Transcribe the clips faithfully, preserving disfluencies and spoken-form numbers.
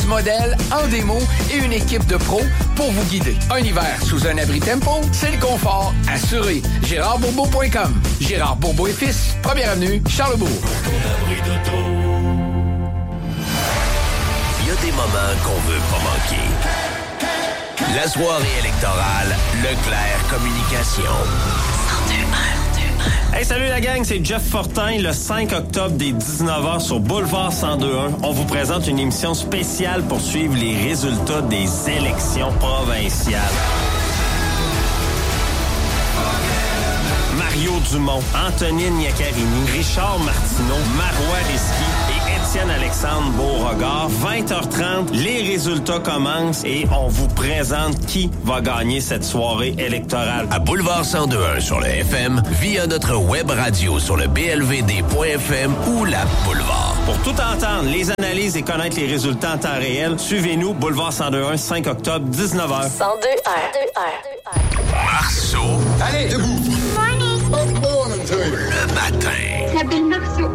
modèles en démo et une équipe de pros pour vous guider. Un hiver sous un abri Tempo, c'est le confort assuré. Gérard Bourbeau point com. Gérard Bourbeau et Fils, première avenue, Charlebourg. Il y a des moments qu'on veut pas manquer. La soirée électorale, Leclerc Communication. Hey, salut la gang, c'est Jeff Fortin. Le cinq octobre dès dix-neuf heures sur Boulevard cent deux point un, on vous présente une émission spéciale pour suivre les résultats des élections provinciales. Mario Dumont, Antonine Iaccarini, Richard Martineau, Marois Risky et Étienne-Alexandre Beauregard. vingt heures trente, les résultats commencent et on vous présente qui va gagner cette soirée électorale. À Boulevard cent deux point un sur le F M, via notre web radio sur le b l v d point f m ou l'app Boulevard. Pour tout entendre, les analyses et connaître les résultats en temps réel, suivez-nous, Boulevard cent deux point un, cinq octobre, dix-neuf heures. cent deux un. Marceau. Allez, debout. Le matin. La belle Marceau.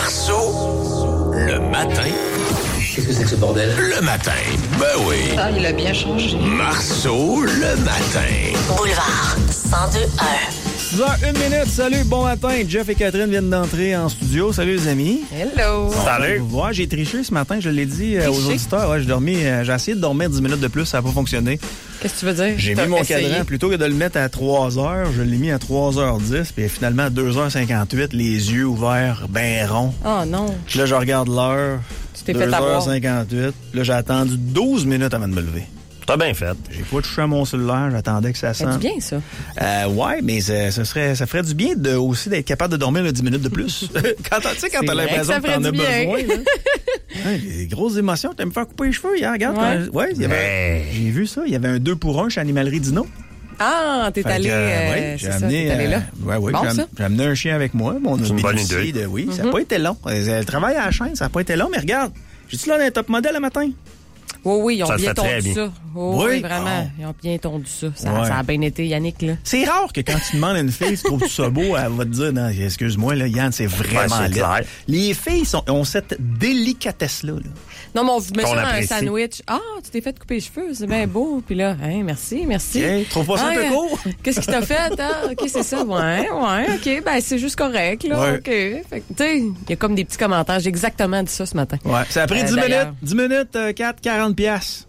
Marceau. Le matin. Qu'est-ce que c'est que ce bordel? Le matin. Ben oui. Ah, il a bien changé. Marceau, le matin. Boulevard cent deux un. six heures une minute, salut, bon matin. Jeff et Catherine viennent d'entrer en studio. Salut les amis. Hello. Salut. Ouais, j'ai triché ce matin, je l'ai dit euh, aux auditeurs. Ouais, j'ai dormi, euh, j'ai essayé de dormir dix minutes de plus, ça n'a pas fonctionné. Qu'est-ce que tu veux dire? J'ai T'as mis mon essayé. cadran, plutôt que de le mettre à trois heures, je l'ai mis à trois heures dix, puis finalement à deux heures cinquante-huit, les yeux ouverts, ben ronds. Oh non. Puis là, je regarde l'heure, Tu t'es fait avoir. deux heures cinquante-huit. Là, j'ai attendu douze minutes avant de me lever. T'as bien fait. J'ai pas touché à mon cellulaire, j'attendais que ça Ça fait sente. du bien, ça. Euh, ouais, mais ça, ça serait, ça ferait du bien de, aussi d'être capable de dormir là, dix minutes de plus. quand t'as, tu sais, quand C'est t'as vrai l'impression que que, ça t'en ferait as du bien. besoin. Là. Ouais, les grosses émotions, t'aimes me faire couper les cheveux hier, regarde. Ouais. quand- ouais, il y avait, Mais- j'ai vu ça, il y avait un deux pour un chez Animalerie Dino. Ah, t'es Fait allé, que, euh, euh, ouais, c'est j'ai ça, amené, t'es allé là. euh, ouais, ouais, Bon, j'ai, am- ça. j'ai amené un chien avec moi. Mon C'est une bonne bénéficié idée. de, oui, ça Mm-hmm. n'a pas été long. Euh, Le travail à la chaîne, ça n'a pas été long, mais regarde, j'ai-tu là un top modèle le matin? Oui, oui, ils ont Ça se bien fait très tondu bien. ça. Oh, Oui. oui, vraiment. Oh. Ils ont bien tondu ça. Ça, Ouais. ça a bien été, Yannick, là. C'est rare que quand tu demandes à une fille, tu trouves ça beau, elle va te dire, non, excuse-moi, là, Yann, c'est vraiment Ouais, c'est laid. clair. Les filles sont, ont cette délicatesse-là. Là. Non, mais on vous met Qu'on ça dans un apprécie. sandwich. Ah, tu t'es fait couper les cheveux, c'est bien beau. Puis là, hein, merci, merci. Hey, trouve pas ça un Ah, peu court? Qu'est-ce que t'as fait? Ah, OK, c'est ça. Ouais, ouais, OK. Ben, c'est juste correct, là. Ouais. OK. Fait que, tu sais, il y a comme des petits commentaires. J'ai exactement dit ça ce matin. Ouais. Ça a pris Euh, dix d'ailleurs. minutes. dix minutes, euh, quatre, quarante piastres.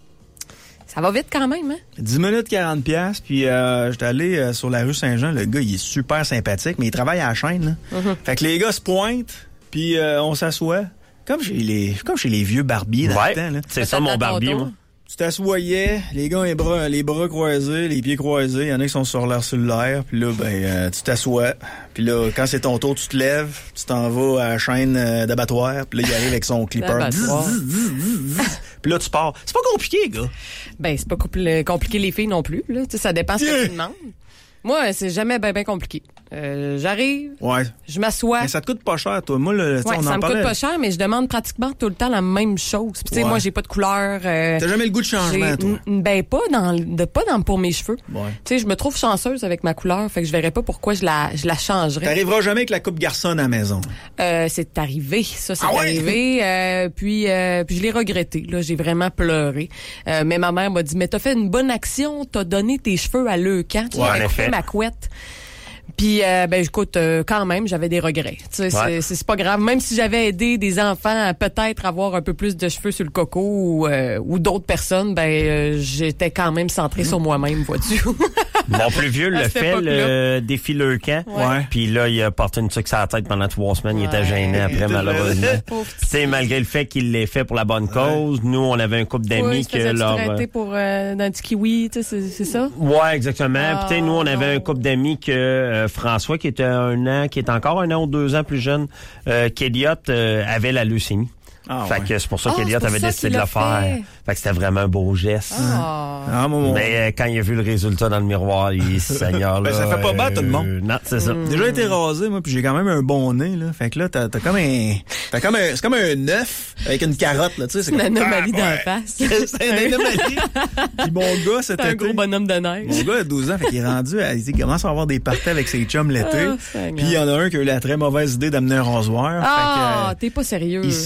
Ça va vite quand même, hein? dix minutes, quarante piastres. Puis, euh, j'étais allé euh, sur la rue Saint-Jean. Le gars, il est super sympathique, mais il travaille à la chaîne. Là. Mm-hmm. Fait que les gars se pointent, puis euh, on s'assoit. Comme chez les, comme chez les vieux barbiers dans Ouais, le temps. Là. c'est ça mon barbier, moi. Tu t'assoyais, les gars, les bras, les bras croisés, les pieds croisés. Il y en a qui sont sur leur cellulaire. Puis là, ben, euh, tu t'assois. Puis là, quand c'est ton tour, tu te lèves. Tu t'en vas à la chaîne euh, d'abattoir. Puis là, il arrive avec son clipper. D'abattoir. Zzz, zzz, zzz, zzz. Puis là, tu pars. C'est pas compliqué, gars. Ben, c'est pas compl- compliqué les filles non plus, là. Tu sais, ça dépend ce que Yeah. tu demandes. Moi, c'est jamais bien, bien compliqué. Euh, j'arrive, Ouais. je m'assois. Mais ça te coûte pas cher, toi. Moi, le, tu sais, Ouais, on ça en me parlait. coûte pas cher, mais je demande pratiquement tout le temps la même chose. Puis, tu sais, Ouais. moi, j'ai pas de couleur. euh, T'as jamais le goût de changement, j'ai- toi. n- Ben, pas dans, de, pas dans, pour mes cheveux. Ouais. Tu sais, je me trouve chanceuse avec ma couleur, fait que je verrais pas pourquoi je la, je la changerais. T'arriveras jamais avec la coupe garçonne à la maison. Euh, c'est arrivé, ça, c'est Ah ouais? arrivé. Euh, puis, euh, puis je l'ai regretté. Là, j'ai vraiment pleuré. Euh, mais ma mère m'a dit, mais t'as fait une bonne action, t'as donné tes cheveux à Leucan, tu Ouais, as en coupé effet. ma couette. Puis, euh, ben, écoute, euh, quand même, j'avais des regrets. Tu sais, Ouais. c'est, c'est pas grave. Même si j'avais aidé des enfants à peut-être avoir un peu plus de cheveux sur le coco ou, euh, ou d'autres personnes, ben, euh, j'étais quand même centrée sur moi-même, vois-tu. Mon plus vieux À le cette fait, époque-là. le défi Leucan. Ouais. Puis là, il a porté une tuque sur la tête pendant trois semaines. Il était Ouais. gêné après, Il était malheureusement. Pauvre Puis, tu sais, malgré le fait qu'il l'ait fait pour la bonne cause, nous, on avait un couple d'amis Oui, que que leur... traité pour euh, dans du kiwi, tu sais, c'est, c'est ça? Ouais, exactement. Ah, Puis, tu sais, nous, on avait non. un couple d'amis que euh, François, qui était un an, qui est encore un an ou deux ans plus jeune, euh, qu'Eliott euh, avait la leucémie. Ah, fait ouais. que c'est pour ça Ah, qu'Eliott c'est pour avait ça décidé qu'il de le l'a faire. fait. Fait que c'était vraiment un beau geste. Ah. Ah, mon, mon- Mais euh, quand il a vu le résultat dans le miroir, il Seigneur, Ben, là, ça fait pas battre tout le monde. euh, non, c'est ça. Déjà été rasé, moi, puis j'ai quand même un bon nez, là. Fait que là, t'as, t'as comme un, t'as comme un, c'est comme un œuf avec une carotte, là, tu sais. C'est Une comme, anomalie Ah, d'en ouais. face. C'est une anomalie. Puis mon gars, cet C'est un été, gros bonhomme de neige. mon gars a douze ans, fait qu'il est rendu, à, il commence à avoir des parties avec ses chums l'été. Ah, Seigneur. Puis il y en a un qui a eu la très mauvaise idée d'amener un rasoir. Ah, fait que, t'es pas sérieux. il s'y, il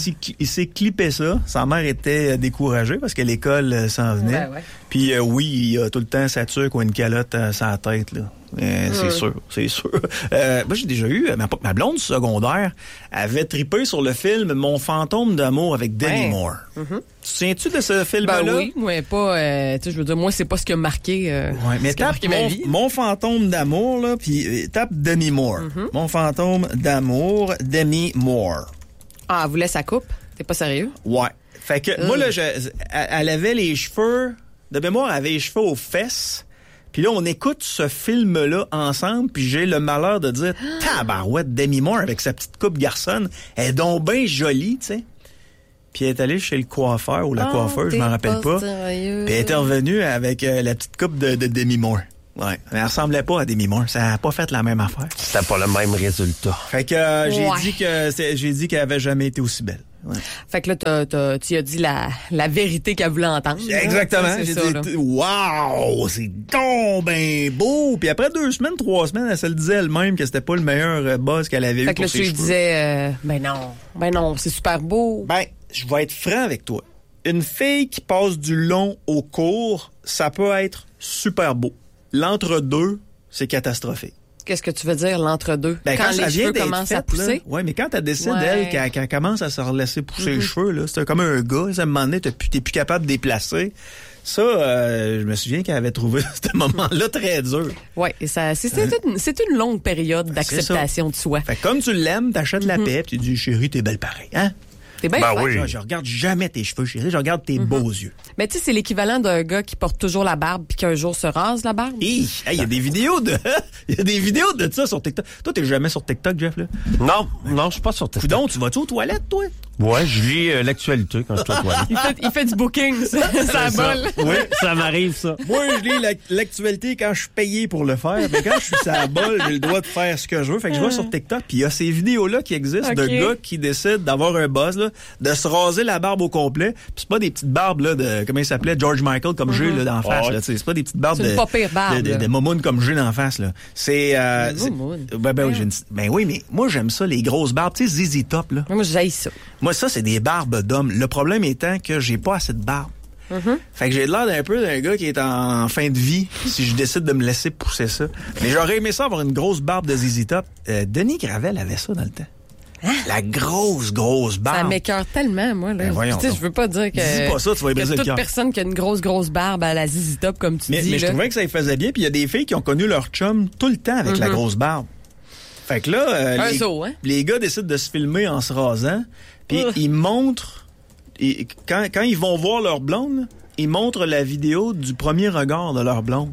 il s'est clippé ça. Sa mère était découragée parce que l'école euh, s'en venait. Ouais, ouais. Puis euh, oui, il a tout le temps sa tuque ou une calotte euh, sur la tête, là. Euh, c'est Mm. sûr, c'est sûr. Euh, moi, j'ai déjà eu, ma, ma blonde secondaire avait trippé sur le film Mon fantôme d'amour avec Demi Ouais. Moore. Mm-hmm. Tu te souviens-tu de ce film-là? Ben oui, ouais, pas, euh, tu sais, je veux dire, moi, c'est pas ce qui a marqué, euh, Ouais, mais ce qui a tape marqué ma mon, vie. mon fantôme d'amour, là, puis euh, tape Demi Moore. Mm-hmm. Mon fantôme d'amour, Demi Moore. Ah, elle voulait sa coupe? T'es pas sérieux? Ouais. Fait que, Euh. moi, là, je, elle, elle avait les cheveux, de mémoire, elle avait les cheveux aux fesses. Puis là, on écoute ce film-là ensemble, puis j'ai le malheur de dire, tabarouette, Demi Moore avec sa petite coupe garçonne, elle est donc bien jolie, tu sais. Puis elle est allée chez le coiffeur ou la Oh, coiffeuse, je m'en t'es rappelle pas. sérieux. Puis elle est revenue avec euh, la petite coupe de, de Demi Moore. Ouais, mais elle ressemblait pas à Demi Moore, ça n'a pas fait la même affaire. C'était pas le même résultat. Fait que euh, j'ai Ouais. dit que c'est- j'ai dit qu'elle avait jamais été aussi belle. Ouais. Fait que là, t'as, t'as, tu as dit la, la vérité qu'elle voulait entendre. là. Exactement. C'est J'ai ça, là. dit, wow, c'est donc ben beau. Puis après deux semaines, trois semaines, elle se le disait elle-même que c'était pas le meilleur euh, buzz qu'elle avait eu Fait que pour là, ses tu lui cheveux. disais, euh, ben non, ben non, c'est super beau. Ben, je vais être franc avec toi. Une fille qui passe du long au court, ça peut être super beau. L'entre-deux, c'est catastrophique. Qu'est-ce que tu veux dire, l'entre-deux? Ben, quand, ça les vient cheveux d'être commencent fait, à pousser? Oui, mais quand elle décide, Ouais. elle, qu'elle, qu'elle commence à se laisser pousser Mm-hmm. les cheveux, là, c'est comme un gars, à un moment donné, t'es plus, t'es plus capable de déplacer. Ça, euh, je me souviens qu'elle avait trouvé ce moment-là très dur. Oui, et ça, c'est, c'est, une, c'est une longue période d'acceptation de soi. Fait que comme tu l'aimes, t'achètes la Mm-hmm. paix, pis tu dis, chérie, t'es belle pareil, hein? T'es bien Ben fait. oui. Je, je regarde jamais tes cheveux, chérie, je regarde tes beaux yeux. Mais tu sais, c'est l'équivalent d'un gars qui porte toujours la barbe puis qu'un jour se rase la barbe. Hi, il y a des vidéos de, il y a des vidéos de ça sur TikTok. Toi, t'es jamais sur TikTok, Jeff, là? Non, non, je suis pas sur TikTok. Coudon, tu vas-tu aux toilettes, toi? Ouais, je lis euh, l'actualité quand je suis au toilette. Il fait, il fait du booking, ça, ça vole. Oui, ça m'arrive, ça. Moi, je lis la- l'actualité quand je suis payé pour le faire, mais quand je suis sur la bolle, j'ai le droit de faire ce que je veux. Fait que je vais sur TikTok, puis il y a ces vidéos-là qui existent de Ok. gars qui décident d'avoir un buzz, là, de se raser la barbe au complet. Puis c'est pas des petites barbes là, de, comment il s'appelait, George Michael, comme j'ai là, d'en face. Ouais. Là, tu sais, c'est pas des petites barbes C'est une de, pas pire barbe, de, de, là. de momoune comme j'ai d'en face. Là. C'est... Euh, Des c'est- moumounes. ben, ben, oui, j'ai une- ben oui, mais moi, j'aime ça, les grosses barbes. Tu sais, Z Z Top, là. Moi, j'haïs ça. Moi, ça, c'est des barbes d'hommes. Le problème étant que j'ai pas assez de barbe. Fait que j'ai l'air d'un peu d'un gars qui est en fin de vie si je décide de me laisser pousser ça. Mais j'aurais aimé ça avoir une grosse barbe de Z Z Top. Euh, Denis Gravel avait ça dans le temps. La grosse, grosse barbe. Ça m'écoeure tellement, moi. Là. Ben voyons tu sais, donc. je veux pas dire que. Dis pas ça, tu vas y qu'il y a briser le toute cœur. personne qui a une grosse, grosse barbe à la zizi top, comme tu Mais, dis. mais je là. trouvais que ça y faisait bien. Puis il y a des filles qui ont connu leur chum tout le temps avec la grosse barbe. Fait que là, euh, Un les, zoo, hein? les gars décident de se filmer en se rasant. Puis Ugh. ils montrent... et quand, quand ils vont voir leur blonde, là, ils montrent la vidéo du premier regard de leur blonde.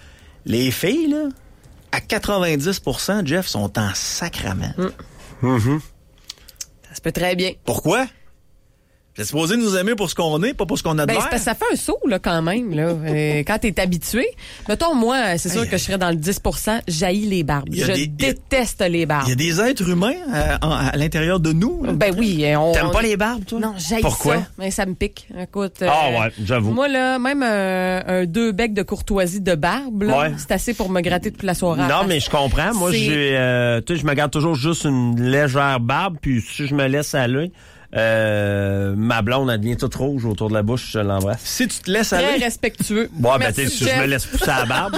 Les filles, là, à quatre-vingt-dix pour cent, Jeff, sont en sacrament. Ça se peut très bien. Pourquoi? Vous êtes supposé nous aimer pour ce qu'on est, pas pour ce qu'on a de Ben, l'air. c'est parce que ça fait un saut, là, quand même, là. Euh, quand t'es habitué. Mettons, moi, c'est sûr Hey, que je serais dans le dix pour cent. J'haïs les barbes. Il y a Je des- il y a- déteste les barbes. Il y a des êtres humains euh, en- à, l'intérieur de nous. là. Ben oui. On, T'aimes on- pas les barbes, toi? Non, j'haïs Pourquoi? ça. Mais ça me pique. Écoute. euh, Ah ouais, j'avoue. Moi, là, même un, un deux becs de courtoisie de barbe, là, Ouais. c'est assez pour me gratter toute la soirée. à la Non, face. mais je comprends. Moi, C'est- j'ai, euh, tu sais, je me garde toujours juste une légère barbe, puis si je me laisse aller, euh, ma blonde, elle devient toute rouge autour de la bouche, je l'embrasse. Si tu te laisses Très aller... respectueux. Bon, ben, Merci, tu sais, si je Jeff. me laisse pousser la barbe,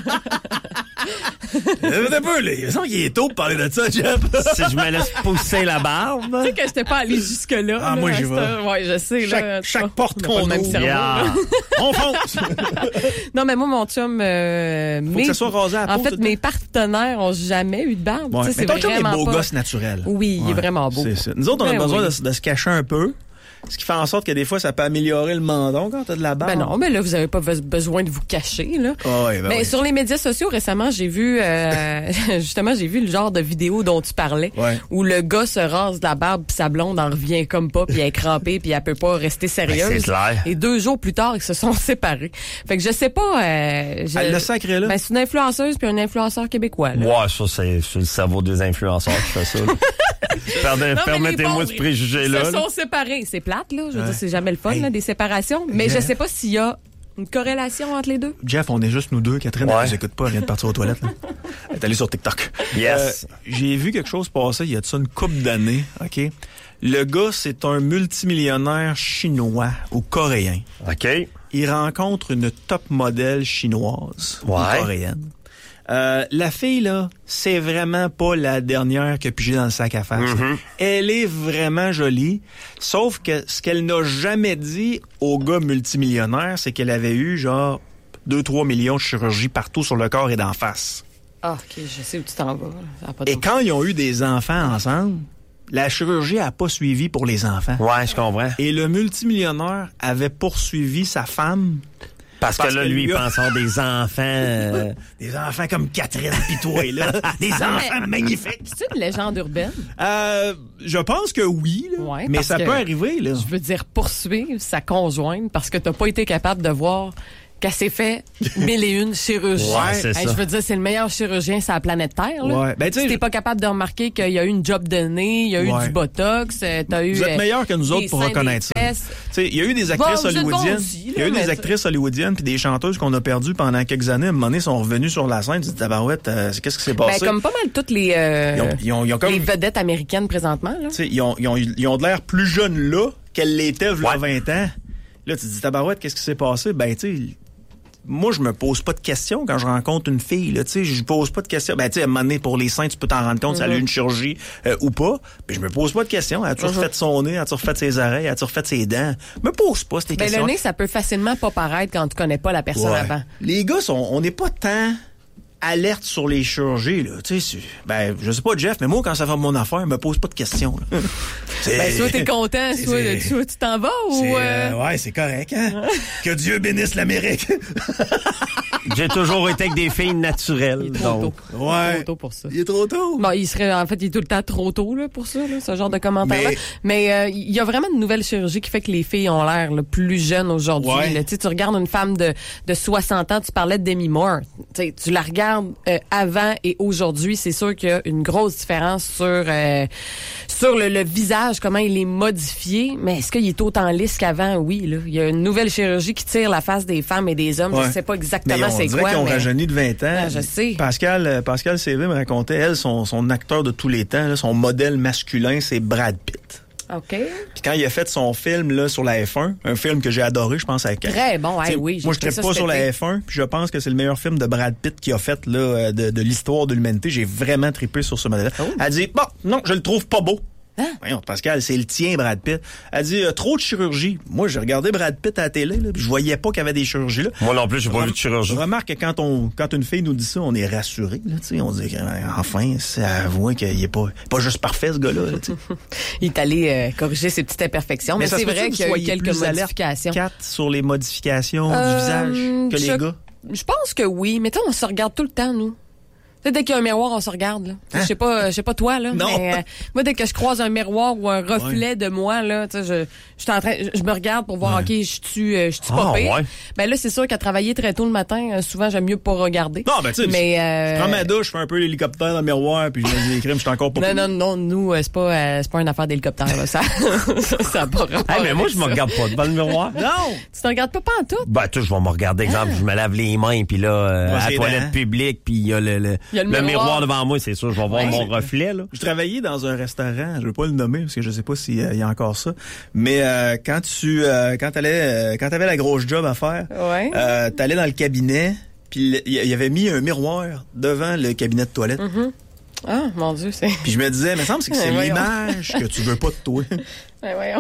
Euh, un peu, là. Il me semble qu'il est tôt pour parler de ça, Jeff. si je me laisse pousser la barbe, Tu sais que j'étais pas allée jusque-là. Ah, là, moi, à j'y cette vais. heure. Ouais, je sais. Chaque- là, chaque tu vois, porte on a pas qu'on le même ouvre. cerveau, yeah. là. On fonce! Non, mais moi, mon chum, euh, Faut mes- que ça soit rasé à la en peau, fait, tout le mes temps. partenaires ont jamais eu de barbe. Ouais. Tu sais, Mais c'est ton chum est vraiment beau pas... gosse naturel. Oui, il est vraiment beau. C'est ça. Nous autres, on a Ben besoin oui. de, se- de se cacher un peu. Ce qui fait en sorte que des fois, ça peut améliorer le menton quand t'as de la barbe. Ben non, mais là, vous avez pas be- besoin de vous cacher, là. Ah ouais, ben mais oui. sur les médias sociaux, récemment, j'ai vu, euh, justement, j'ai vu le genre de vidéo dont tu parlais, Ouais. où le gars se rase de la barbe, puis sa blonde en revient comme pas, puis elle est crampée, puis elle peut pas rester sérieuse. Ben, c'est clair. Et deux jours plus tard, ils se sont séparés. Fait que je sais pas... Euh, je- Elle le sacré, là. Ben, c'est une influenceuse puis un influenceur québécois, là. ouais, ça, c'est, c'est le cerveau des influenceurs qui fait ça. là. Perdez- Non, mais Permettez-moi les ce bons, préjugé-là. Ils se là. sont séparés. C'est plate, là. Je veux Ouais. dire, c'est jamais le fun, Hey. là, des séparations. Mais Yeah. je sais pas s'il y a une corrélation entre les deux. Jeff, on est juste nous deux. Catherine, Ouais. elle nous écoute pas. Elle vient de partir aux toilettes. Là. Elle est allée sur TikTok. Yes. Euh, j'ai vu quelque chose passer il y a de ça une couple d'années. OK? Le gars, c'est un multimillionnaire chinois ou coréen. OK. Il rencontre une top modèle chinoise Ouais. ou coréenne. Euh, la fille, là, c'est vraiment pas la dernière qui a pigé dans le sac à face. Mm-hmm. Elle est vraiment jolie, sauf que ce qu'elle n'a jamais dit au gars multimillionnaire, c'est qu'elle avait eu, genre, deux trois millions de chirurgies partout sur le corps et d'en face. Ah, OK, je sais où tu t'en vas. Ça a pas de Et bon quand ils ont eu des enfants ensemble, la chirurgie a pas suivi pour les enfants. Ouais, je comprends. Et le multimillionnaire avait poursuivi sa femme. Parce, Parce que là, que lui, il lui a- pense avoir des enfants... euh, Des enfants comme Catherine pis toi, là. Des enfants magnifiques. C'est une légende urbaine. Euh, je pense que oui, là. Ouais, mais parce ça que- peut arriver, là. Je veux dire poursuivre sa conjointe parce que t'as pas été capable de voir qu'elle s'est fait mille et une chirurgies. Ouais, c'est ça. Je veux dire, c'est le meilleur chirurgien sur la planète Terre. Là. Ouais. Ben, tu sais, si t'es je- pas capable de remarquer qu'il y a eu une job de nez, il y a eu Ouais. du botox, euh, t'as eu... Vous êtes euh, meilleurs que nous autres des pour seins, reconnaître des ça. fesses. Tu sais, il y a eu des actrices Bon, vous êtes bons hollywoodiennes. aussi, là, Il y a eu mais des ça- actrices hollywoodiennes puis des chanteuses qu'on a perdues pendant quelques années. À un moment donné, sont revenues sur la scène. Tu dis, tabarouette, euh, qu'est-ce qui s'est Ben, passé? comme pas mal toutes les, euh, Ils ont, ils ont, ils ont comme, les vedettes américaines présentement. Là. tu sais, ils ont, ils ont, ils ont de l'air plus jeunes là qu'elles l'étaient v'là Ouais. vingt ans. Là, tu te dis, tabarouette, qu'est-ce qui s'est passé? Ben, tu sais, moi, je me pose pas de questions quand je rencontre une fille, là, tu sais, je pose pas de questions. Ben, tu sais, à un moment donné, pour les seins, tu peux t'en rendre compte si elle a eu une chirurgie euh, ou pas. Puis je me pose pas de questions. As-tu refait son nez? As-tu refait ses oreilles? As-tu refait ses dents? Je me pose pas ces Ben, questions. le nez, ça peut facilement pas paraître quand tu connais pas la personne Ouais. avant. Les gars, sont, on n'est pas tant alerte sur les chirurgies, là. Tu sais, c'est- ben, je sais pas, Jeff, mais moi, quand ça fait mon affaire, je me pose pas de questions, là. C'est- Ben, soit t'es content, c'est- soit, c'est- soit tu t'en vas c'est, ou... euh, euh, ouais, c'est correct, hein? Que Dieu bénisse l'Amérique. J'ai toujours été avec des filles naturelles. Il est trop donc. tôt. Ouais. Trop tôt pour ça. Il est trop tôt. Bon, il serait, en fait, il est tout le temps trop tôt, là, pour ça, là, ce genre de commentaire-là. Mais- Mais, euh, il y a vraiment une nouvelle chirurgie qui fait que les filles ont l'air, là, plus jeunes aujourd'hui. Ouais. là. Tu sais, tu regardes une femme de, de soixante ans, tu parlais de Demi Moore. Tu sais, tu la regardes euh, avant et aujourd'hui, c'est sûr qu'il y a une grosse différence sur, euh, sur le, le visage, comment il est modifié. Mais est-ce qu'il est autant lisse qu'avant? Oui, là. Il y a une nouvelle chirurgie qui tire la face des femmes et des hommes. Ouais. Je sais pas Mais exactement on c'est dirait quoi. qu'ils ont mais- rajeuni de vingt ans. Ah, je sais. Pascal, euh, Pascal C V me racontait, elle, son, son acteur de tous les temps, là, son modèle masculin, c'est Brad Pitt. OK. Puis quand il a fait son film là sur la F un, un film que j'ai adoré, je pense avec Très bon, T'sais, hey, oui. j'ai moi je fait traite ça pas cet sur la été. F un, puis je pense que c'est le meilleur film de Brad Pitt qu'il a fait là euh, de, de l'histoire de l'humanité. J'ai vraiment trippé sur ce modèle. Oh. Elle dit bon, non, je le trouve pas beau. Hein? Voyons, Pascal, c'est le tien, Brad Pitt. Elle dit euh, trop de chirurgie. Moi, j'ai regardé Brad Pitt à la télé, là, puis je voyais pas qu'il y avait des chirurgies là. Moi non plus, j'ai pas vu de Je chirurgie. remarque que quand on, quand une fille nous dit ça, on est rassuré, là, tu sais, on dit que, euh, enfin, c'est avoué qu'il est pas, pas juste parfait, ce gars-là, là, tu sais. Il est allé euh, corriger ses petites imperfections, mais, ça c'est se peut-tu vrai que qu'il y a vous eu soyez quelques plus alerte, modifications. Kat, sur les modifications Euh, du visage que je- les gars? Je pense que oui, mais tu sais, on se regarde tout le temps, nous. Tu sais, dès qu'il y a un miroir, on se regarde, là. Tu sais, Je sais pas, euh, je sais pas toi, là. Non. Mais, euh, moi, dès que je croise un miroir ou un reflet de moi, là, tu sais, je, je suis en train, je me regarde pour voir, OK, je suis, euh, je suis pas Ah, pire. ouais. Ben là, c'est sûr qu'à travailler très tôt le matin, euh, souvent, j'aime mieux pas regarder. Non, ben, tu sais, mais, je euh, prends ma douche, je fais un peu l'hélicoptère dans le miroir, puis je me dis, les crimes, je suis encore pas non, pire. non, non, nous, euh, c'est pas, euh, c'est pas une affaire d'hélicoptère, là. Ça, ça, ça a pas rapport Hey, mais moi, avec je me ça. regarde pas devant le miroir. Non! Tu te regardes pas pantoute? Ben, tu sais, je vais me regarder, exemple, je me lave les mains, puis là, euh, Brosse à la les toilette dents. publique, puis il y a le, le, Il y a le le miroir. miroir devant moi, c'est sûr, je vais voir Ouais. mon reflet, là. Je travaillais dans un restaurant, je veux pas le nommer parce que je sais pas s'il y a encore ça, mais euh, quand tu euh, quand t'allais euh, quand t'avais la grosse job à faire, Ouais. euh, t'allais dans le cabinet, puis il y avait mis un miroir devant le cabinet de toilette. Ah, mon Dieu, c'est... Puis je me disais, mais semble c'est que c'est Voyons. l'image que tu veux pas de toi. Ouais, voyons.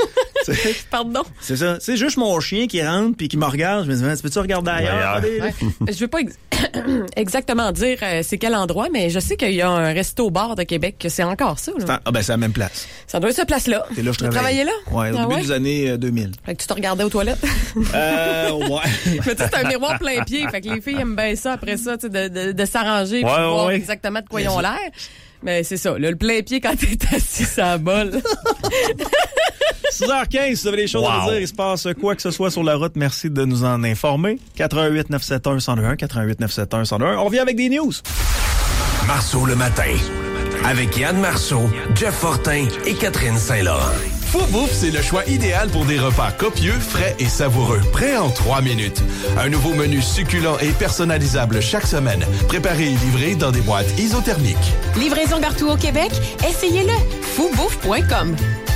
Tu sais, Pardon. c'est ça, c'est juste mon chien qui rentre puis qui me regarde, je me dis, tu peux-tu regarder ailleurs? Ailleurs. Allez, là? Ouais. Je veux pas ex- exactement dire euh, c'est quel endroit, mais je sais qu'il y a un resto-bar de Québec que c'est encore ça. Là. Ah ben c'est la même place. Ça doit être cette place-là. C'est là que je Tu travaillais. travaillais là? Ouais, au Ah début ouais? des années euh, deux mille. Fait que tu te regardais aux toilettes. Euh, ouais. Mais tu sais, c'est un miroir plein pied. Fait que les filles aiment bien ça après ça, tu sais, de, de, de s'arranger pour Ouais, voir ouais. exactement de quoi ils ont l'air. Mais c'est ça, là, le plein pied quand t'es assis sur la bol. six heures quinze, si vous avez des choses à Wow. nous dire, il se passe quoi que ce soit sur la route, merci de nous en informer. quatre un huit neuf sept un un zéro un, quatre un huit neuf sept un un zéro un. On revient avec des news. Marceau le matin. Avec Yann Marceau, Jeff Fortin et Catherine Saint-Laurent. Fou Bouffe, c'est le choix idéal pour des repas copieux, frais et savoureux. Prêt en trois minutes. Un nouveau menu succulent et personnalisable chaque semaine. Préparé et livré dans des boîtes isothermiques. Livraison partout au Québec, essayez-le. fou bouffe point com.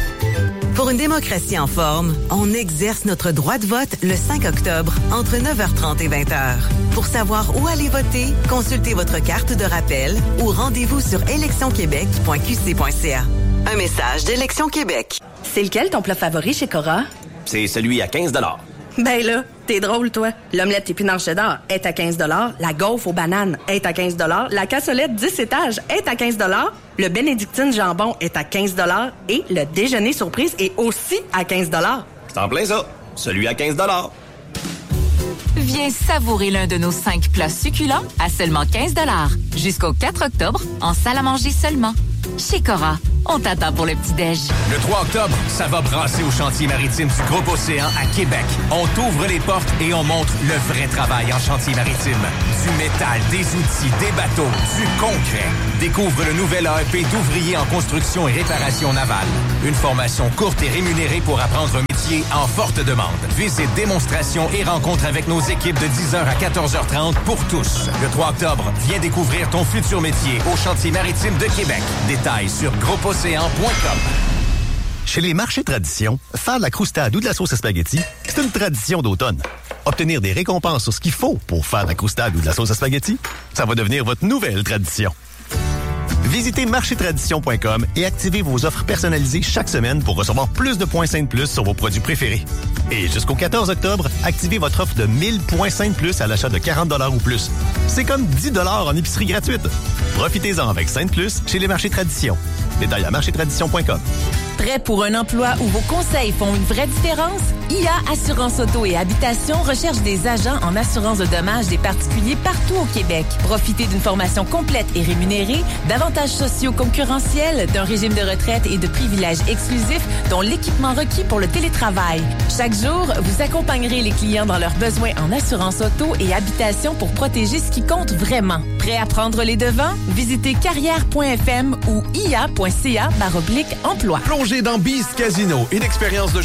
Pour une démocratie en forme, on exerce notre droit de vote le cinq octobre entre neuf heures trente et vingt heures. Pour savoir où aller voter, consultez votre carte de rappel ou rendez-vous sur élection québec point q c point c a. Un message d'Élection Québec. C'est lequel ton plat favori chez Cora? C'est celui à quinze dollars. Ben là, t'es drôle, toi. L'omelette épinard cheddar est à quinze dollars. La gaufre aux bananes est à quinze dollars. La cassolette dix étages est à quinze dollars. Le bénédictine jambon est à quinze dollars. Et le déjeuner surprise est aussi à quinze dollars. C'est en plein ça. Celui à quinze dollars. Viens savourer l'un de nos cinq plats succulents à seulement quinze dollars. Jusqu'au quatre octobre, en salle à manger seulement. Chez Cora, on t'attend pour le petit-déj. Le trois octobre, ça va brasser au chantier maritime du Groupe Océan à Québec. On t'ouvre les portes et on montre le vrai travail en chantier maritime. Du métal, des outils, des bateaux, du concret. Découvre le nouvel A E P d'ouvrier en construction et réparation navale. Une formation courte et rémunérée pour apprendre un métier en forte demande. Visite, démonstration et rencontre avec nos équipes de dix heures à quatorze heures trente pour tous. Le trois octobre, viens découvrir ton futur métier au chantier maritime de Québec. Détails sur groupe océan point com. Chez les marchés tradition, faire de la croustade ou de la sauce à spaghetti, c'est une tradition d'automne. Obtenir des récompenses sur ce qu'il faut pour faire de la croustade ou de la sauce à spaghetti, ça va devenir votre nouvelle tradition. Visitez marché tradition point com et activez vos offres personnalisées chaque semaine pour recevoir plus de points Saint de plus sur vos produits préférés. Et jusqu'au quatorze octobre, activez votre offre de mille points Saint de plus à l'achat de quarante dollars ou plus. C'est comme dix dollars en épicerie gratuite. Profitez-en avec Saint de plus chez les marchés tradition. Détail à marché tradition point com. Prêt pour un emploi où vos conseils font une vraie différence? I A Assurance Auto et Habitation recherche des agents en assurance de dommages des particuliers partout au Québec. Profitez d'une formation complète et rémunérée, d'avantages sociaux concurrentiels, d'un régime de retraite et de privilèges exclusifs, dont l'équipement requis pour le télétravail. Chaque jour, vous accompagnerez les clients dans leurs besoins en assurance auto et habitation pour protéger ce qui compte vraiment. Prêt à prendre les devants? Visitez carrière point f m ou i a point c a barre oblique emploi. Plongez dans Beast Casino, une expérience de